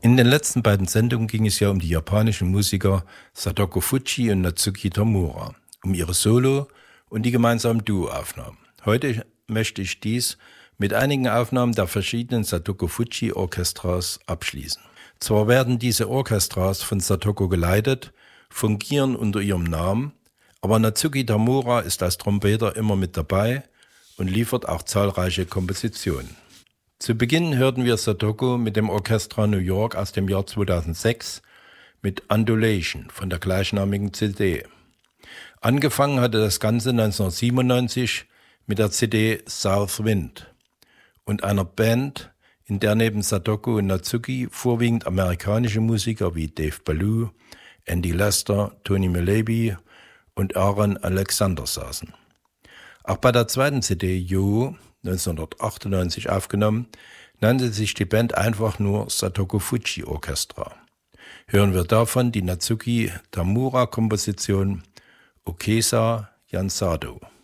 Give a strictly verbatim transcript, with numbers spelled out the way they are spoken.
In den letzten beiden Sendungen ging es ja um die japanischen Musiker Satoko Fujii und Natsuki Tamura, um ihre Solo- und die gemeinsamen Duo-Aufnahmen. Heute möchte ich dies mit einigen Aufnahmen der verschiedenen Satoko Fujii Orchestras abschließen. Zwar werden diese Orchestras von Satoko geleitet, fungieren unter ihrem Namen, aber Natsuki Tamura ist als Trompeter immer mit dabei und liefert auch zahlreiche Kompositionen. Zu Beginn hörten wir Satoko mit dem Orchestra New York aus dem Jahr zweitausendsechs mit Undulation von der gleichnamigen C D. Angefangen hatte das Ganze neunzehnhundertsiebenundneunzig mit der C D South Wind und einer Band, in der neben Satoko und Natsuki vorwiegend amerikanische Musiker wie Dave Ballou, Andy Lester, Tony Malaby und Aaron Alexander saßen. Auch bei der zweiten C D Yo, neunzehnhundertachtundneunzig aufgenommen, nannte sich die Band einfach nur Satoko Fujii Orchestra. Hören wir davon die Natsuki Tamura Komposition Okesa Yansado.